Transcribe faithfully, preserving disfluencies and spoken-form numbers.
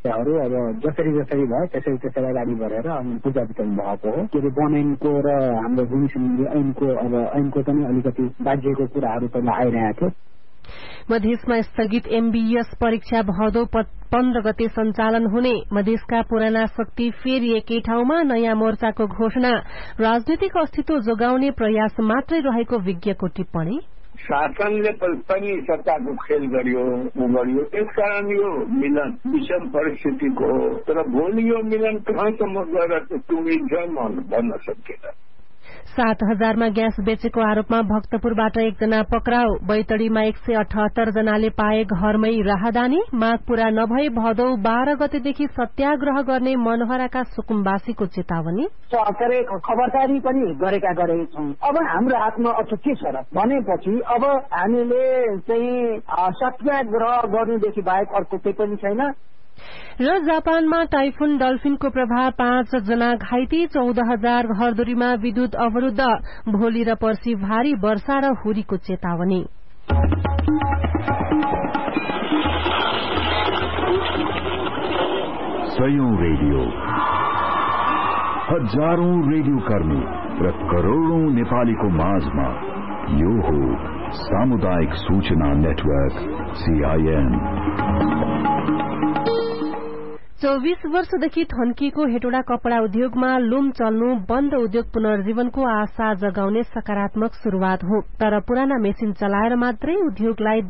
अब जसरी जसरी भयो त्यसरी त्यसरी अगाडि बढेर अनि पूजा वितरण भएको हो। के अरे वन ऐनको र हाम्रो भूमि सम्बन्धी ऐनको अब ऐनको पनि अलिकति बाध्यको कुराहरू पहिला आइरहेको थियो। मधेसमा स्थगित एमबीएस परीक्षा भदौ पन्ध्र गते सञ्चालन हुने। मधेसका पुराना शक्ति फेरि एकै ठाउँमा, नयाँ मोर्चाको घोषणा। राजनीतिक अस्तित्व जोगाउने प्रयास मात्रै रहेको विज्ञको टिप्पणी। शासनले पनि सत्ताको खेल गर्यो गरियो, त्यसकारण यो मिलन विषम परिस्थितिको हो। तर भोलि यो मिलन कहाँसम्म गएर टुङ्गिन्छ म भन्न सकिँदैन। सात हजारमा ग्यास बेचेको आरोपमा भक्तपुरबाट एकजना पक्राउ। बैतडीमा एक सय अठहत्तर जनाले पाए घरमै राहदानी। माग पूरा नभए भदौ बाह्र गतेदेखि सत्याग्रह गर्ने मनोहराका सुकुम्बासीको चेतावनी। सरकारले खबरदारी पनि गरेका गरेका छौं। अब हाम्रो हातमा अझ के छ र भनेपछि अब हामीले चाहिँ सत्याग्रह गर्नुदेखि बाहेक अर्को केही पनि छैन। र जापानमा टाइफुन डल्फिनको प्रभाव, पाँच जना घाइते, चौध हजार घरधुरीमा विद्युत अवरुद्ध। भोलि र पर्सि भारी वर्षा र हुरीको चेतावनी। सयौं रेडियो, हजारौं रेडियो कर्मी र करोड़ौं नेपालीको माझमा यो हो सामुदायिक सूचना नेटवर्क सीआईएन। चौबीस वर्षदेखि थन्किएको हेटौडा कपड़ा उद्योगमा लुम चल्नु बन्द उद्योग पुनर्जीवनको आशा जगाउने सकारात्मक शुरूआत हो। तर पुराना मेसिन चलाएर मात्रै उद्योगलाई